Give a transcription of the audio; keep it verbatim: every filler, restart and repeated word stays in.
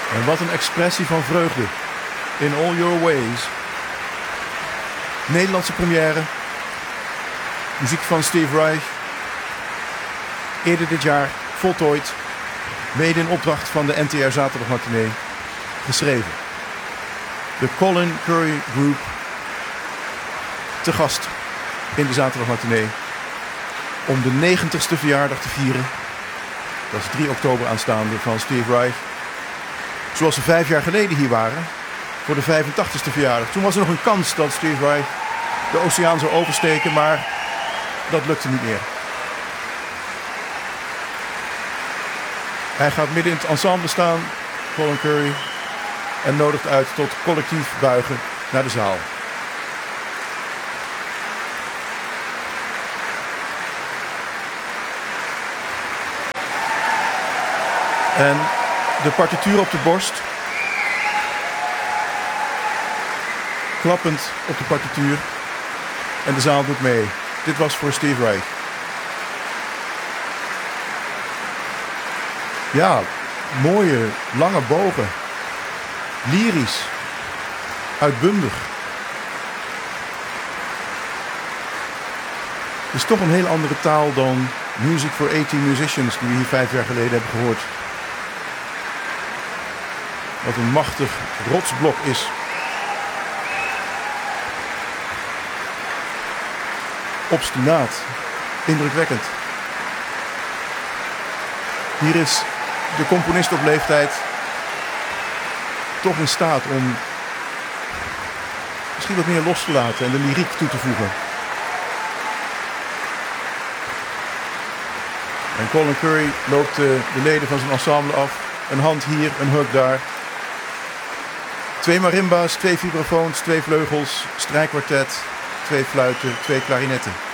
En wat een expressie van vreugde. In All Your Ways. Nederlandse première. Muziek van Steve Reich. Eerder dit jaar voltooid. Mede in opdracht van de N T R Zaterdagmatinee. Geschreven. De Colin Currie Group. Te gast in de Zaterdagmatinee. Om de negentigste verjaardag te vieren. Dat is drie oktober aanstaande van Steve Reich. Zoals ze vijf jaar geleden hier waren. Voor de vijfentachtigste verjaardag. Toen was er nog een kans dat Steve Reich de oceaan zou oversteken. Maar dat lukte niet meer. Hij gaat midden in het ensemble staan. Colin Currie. En nodigt uit tot collectief buigen naar de zaal. En de partituur op de borst. Klappend op de partituur. En de zaal doet mee. Dit was voor Steve Reich. Ja, mooie, lange bogen. Lyrisch. Uitbundig. Het is toch een heel andere taal dan Music for achttien Musicians die we hier vijf jaar geleden hebben gehoord. Wat een machtig rotsblok is. Obstinaat. Indrukwekkend. Hier is de componist op leeftijd toch in staat om misschien wat meer los te laten en de lyriek toe te voegen. En Colin Currie loopt de, de leden van zijn ensemble af. Een hand hier, een huk daar. Twee marimba's, twee vibrafoons, twee vleugels, strijkkwartet, twee fluiten, twee klarinetten.